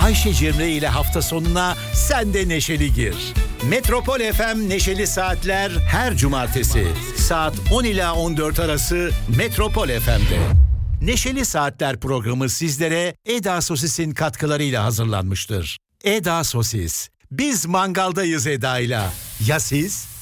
Ayşe Cemre ile hafta sonuna sen de neşeli gir. Metropol FM Neşeli Saatler her cumartesi saat 10 ila 14 arası Metropol FM'de. Neşeli Saatler programı sizlere Eda Sosis'in katkılarıyla hazırlanmıştır. Eda Sosis. Biz mangaldayız Eda'yla. Ya siz?